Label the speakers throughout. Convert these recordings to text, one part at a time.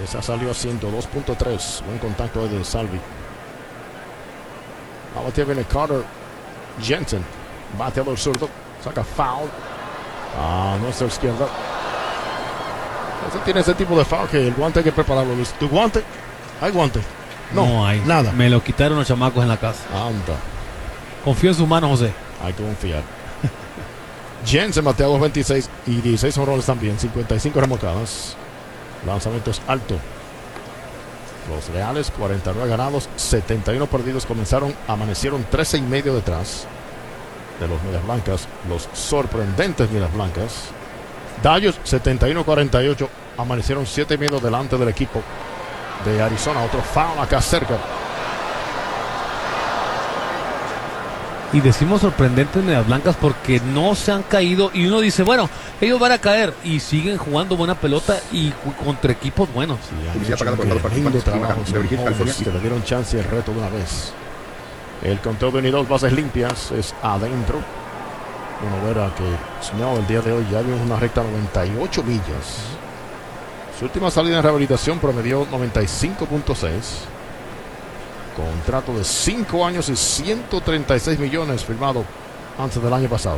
Speaker 1: Esa salió a 102.3. Buen contacto de Salvi. A batear viene Carter Jensen. Bateador zurdo. Saca foul a nuestra izquierda. Ese tiene ese tipo de foul que el guante hay que prepararlo. ¿Tu guante? ¿Hay guante?
Speaker 2: No hay.
Speaker 1: Nada.
Speaker 2: Me lo quitaron los chamacos en la casa.
Speaker 1: Anda.
Speaker 2: Confío en sus manos, José.
Speaker 1: Hay que confiar. Jensen batea 2.26 y 16 honrones también. 55 remolcadas. Lanzamiento es alto. Los Reales, 49 ganados, 71 perdidos. Amanecieron 13.5 detrás de los Medias Blancas. Los sorprendentes Medias Blancas. Dodgers, 71-48. Amanecieron 7.5 delante del equipo de Arizona. Otro foul acá cerca.
Speaker 2: Y decimos sorprendentes Medias Blancas porque no se han caído. Y uno dice, bueno, ellos van a caer. Y siguen jugando buena pelota y contra equipos buenos.
Speaker 1: Sí, que le dieron chance y el reto de una vez. El conteo de 1 y 2 bases limpias es adentro. Uno verá que Snell el día de hoy ya vio una recta 98 millas. Su última salida en rehabilitación promedió 95.6. Contrato de 5 años y 136 millones firmado antes del año pasado.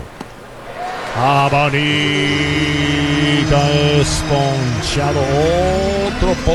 Speaker 1: Abanica es ponchado. Otro